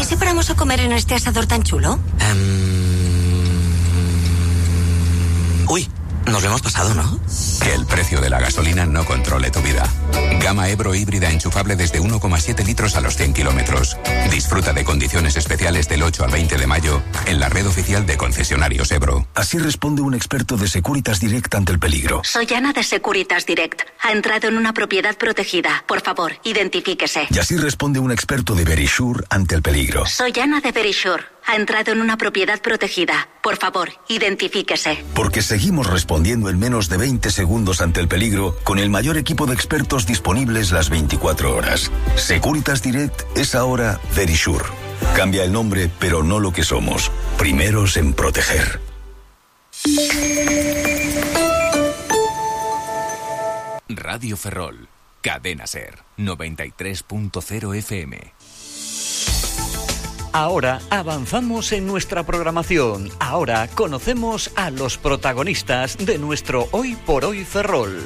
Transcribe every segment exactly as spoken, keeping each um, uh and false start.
si paramos a comer en este asador tan chulo? Um... Uy, nos lo hemos pasado, ¿no? Que el precio de la gasolina no controle tu vida. Gama Ebro híbrida enchufable desde uno coma siete litros a los cien kilómetros. Disfruta de condiciones especiales del ocho al veinte de mayo en la red oficial de concesionarios Ebro. Así responde un experto de Securitas Direct ante el peligro. Soy Ana de Securitas Direct. Ha entrado en una propiedad protegida. Por favor, identifíquese. Y así responde un experto de Verisure ante el peligro. Soy Ana de Verisure. Ha entrado en una propiedad protegida. Por favor, identifíquese. Porque seguimos respondiendo en menos de veinte segundos ante el peligro con el mayor equipo de expertos disponibles las veinticuatro horas. Securitas Direct es ahora Verisure. Cambia el nombre, pero no lo que somos. Primeros en proteger. Radio Ferrol, Cadena Ser, noventa y tres punto cero F M. Ahora avanzamos en nuestra programación. Ahora conocemos a los protagonistas de nuestro Hoy por Hoy Ferrol.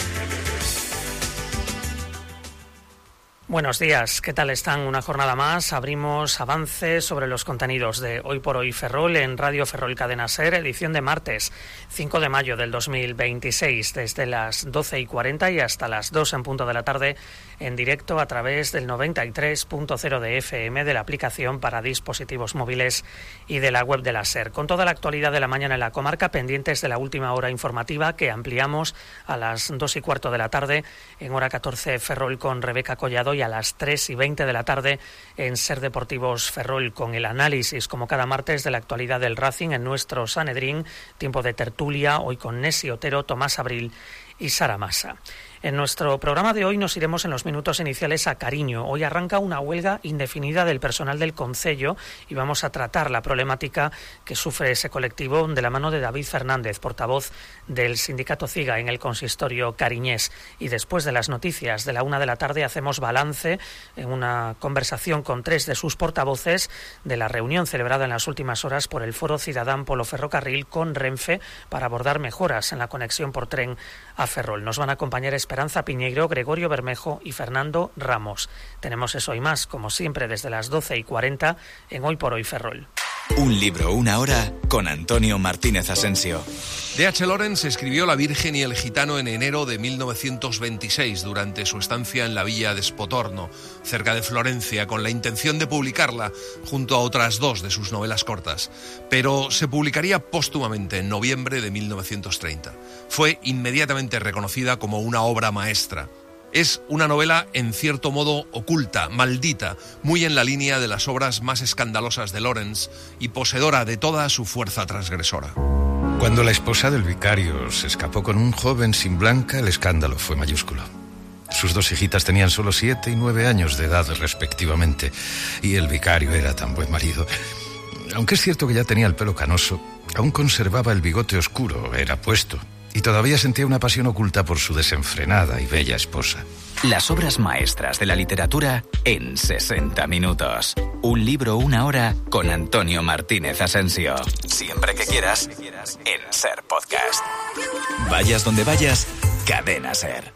Buenos días, ¿qué tal están? Una jornada más, abrimos avances sobre los contenidos de Hoy por Hoy Ferrol en Radio Ferrol Cadena Ser, edición de martes cinco de mayo del dos mil veintiséis, desde las doce y cuarenta y hasta las dos en punto de la tarde, en directo a través del noventa y tres punto cero de F M, de la aplicación para dispositivos móviles y de la web de la Ser. Con toda la actualidad de la mañana en la comarca, pendientes de la última hora informativa que ampliamos a las dos y cuarto de la tarde, en hora catorce Ferrol con Rebeca Collado, y a las tres y veinte de la tarde en Ser Deportivos Ferrol, con el análisis, como cada martes, de la actualidad del Racing en nuestro Sanedrín, tiempo de tertulia, hoy con Nesi Otero, Tomás Abril y Sara Massa. En nuestro programa de hoy nos iremos en los minutos iniciales a Cariño. Hoy arranca una huelga indefinida del personal del concello y vamos a tratar la problemática que sufre ese colectivo de la mano de David Fernández, portavoz del sindicato CIGA en el consistorio cariñés. Y después de las noticias de la una de la tarde hacemos balance en una conversación con tres de sus portavoces de la reunión celebrada en las últimas horas por el Foro Ciudadán Polo Ferrocarril con Renfe para abordar mejoras en la conexión por tren a Ferrol. Nos van a acompañar Esperanza Piñeiro, Gregorio Bermejo y Fernando Ramos. Tenemos eso y más, como siempre, desde las doce y cuarenta en Hoy por Hoy Ferrol. Un libro, una hora, con Antonio Martínez Asensio. D H Lawrence escribió La Virgen y el Gitano en enero de mil novecientos veintiséis, durante su estancia en la villa de Spotorno, cerca de Florencia, con la intención de publicarla junto a otras dos de sus novelas cortas. Pero se publicaría póstumamente en noviembre de mil novecientos treinta. Fue inmediatamente reconocida como una obra maestra. Es una novela en cierto modo oculta, maldita, muy en la línea de las obras más escandalosas de Lawrence y poseedora de toda su fuerza transgresora. Cuando la esposa del vicario se escapó con un joven sin blanca, el escándalo fue mayúsculo. Sus dos hijitas tenían solo siete y nueve años de edad respectivamente, y el vicario era tan buen marido. Aunque es cierto que ya tenía el pelo canoso, aún conservaba el bigote oscuro, era puesto, y todavía sentía una pasión oculta por su desenfrenada y bella esposa. Las obras maestras de la literatura en sesenta minutos. Un libro, una hora, con Antonio Martínez Asensio. Siempre que quieras, en Ser Podcast. Vayas donde vayas, Cadena Ser.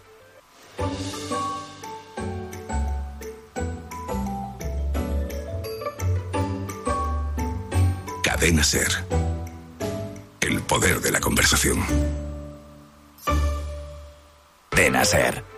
Cadena Ser. El poder de la conversación. Cadena Ser.